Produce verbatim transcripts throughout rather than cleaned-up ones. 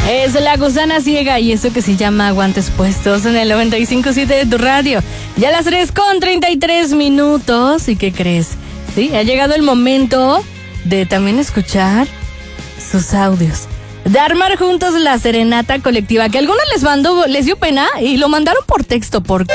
Es La Gusana Ciega y eso que se llama Guantes Puestos en el noventa y cinco punto siete de tu radio. Ya las tres con treinta y tres minutos. ¿Y qué crees? Sí, ha llegado el momento de también escuchar sus audios. De armar juntos la serenata colectiva, que a algunos les mandó, les dio pena y lo mandaron por texto, porque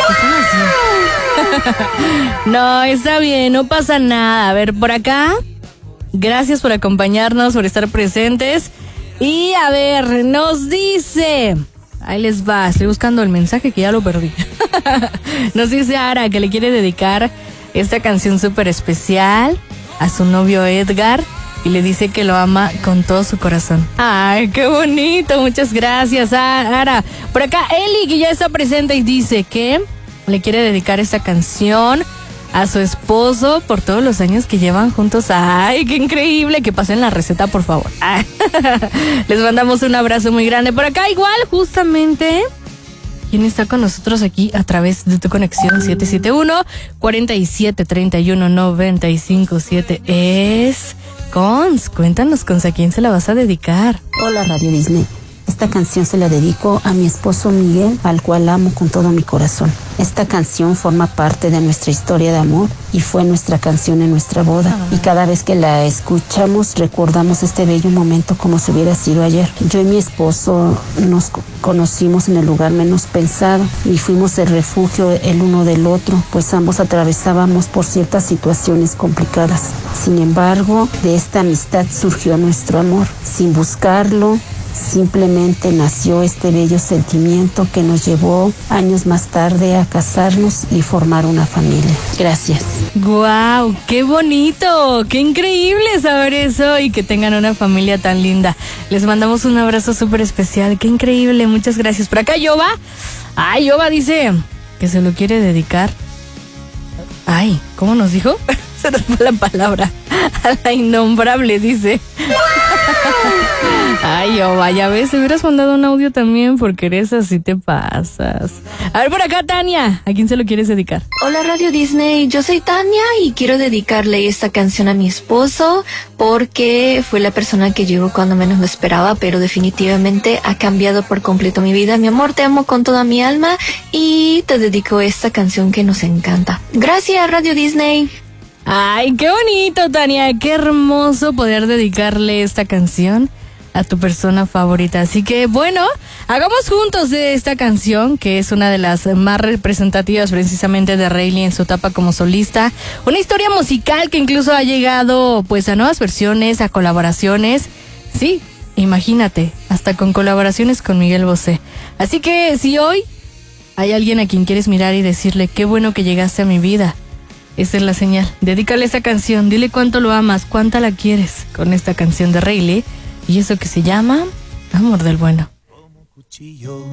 no, está bien, no pasa nada. A ver, por acá, gracias por acompañarnos, por estar presentes. Y a ver, nos dice, ahí les va, estoy buscando el mensaje que ya lo perdí. Nos dice Ara que le quiere dedicar esta canción súper especial a su novio Edgar. Y le dice que lo ama con todo su corazón. ¡Ay, qué bonito! Muchas gracias, Ara. Por acá, Eli, que ya está presente y dice que le quiere dedicar esta canción a su esposo por todos los años que llevan juntos. ¡Ay, qué increíble! Que pasen la receta, por favor. Les mandamos un abrazo muy grande. Por acá, igual, justamente, ¿quién está con nosotros aquí a través de tu conexión? siete siete uno, cuatro siete, tres uno, nueve cinco siete es... Cons, cuéntanos, Cons, ¿a quién se la vas a dedicar? Hola, Radio Disney. Esta canción se la dedico a mi esposo Miguel, al cual amo con todo mi corazón. Esta canción forma parte de nuestra historia de amor y fue nuestra canción en nuestra boda. Y cada vez que la escuchamos recordamos este bello momento como si hubiera sido ayer. Yo y mi esposo nos conocimos en el lugar menos pensado y fuimos el refugio el uno del otro, pues ambos atravesábamos por ciertas situaciones complicadas. Sin embargo, de esta amistad surgió nuestro amor. Sin buscarlo, simplemente nació este bello sentimiento que nos llevó años más tarde a casarnos y formar una familia. Gracias. ¡Guau! Wow, ¡qué bonito! ¡Qué increíble saber eso! Y que tengan una familia tan linda. Les mandamos un abrazo súper especial. ¡Qué increíble! Muchas gracias. Por acá, Yoba. Ay, Yoba dice que se lo quiere dedicar. Ay, ¿cómo nos dijo? Se nos fue la palabra. A la innombrable, dice. Ay, oh, vaya, ves, te hubieras mandado un audio también porque eres así, te pasas. A ver, por acá, Tania, ¿a quién se lo quieres dedicar? Hola, Radio Disney, yo soy Tania y quiero dedicarle esta canción a mi esposo porque fue la persona que llegó cuando menos lo esperaba, pero definitivamente ha cambiado por completo mi vida. Mi amor, te amo con toda mi alma y te dedico esta canción que nos encanta. Gracias, Radio Disney. Ay, qué bonito, Tania, qué hermoso poder dedicarle esta canción a tu persona favorita. Así que, bueno, hagamos juntos de esta canción, que es una de las más representativas precisamente de Rayleigh en su etapa como solista. Una historia musical que incluso ha llegado pues a nuevas versiones, a colaboraciones. Sí, imagínate, hasta con colaboraciones con Miguel Bosé. Así que si hoy hay alguien a quien quieres mirar y decirle qué bueno que llegaste a mi vida, esa es la señal. Dedícale esa canción, dile cuánto lo amas, cuánta la quieres con esta canción de Rayleigh y eso que se llama Amor del Bueno.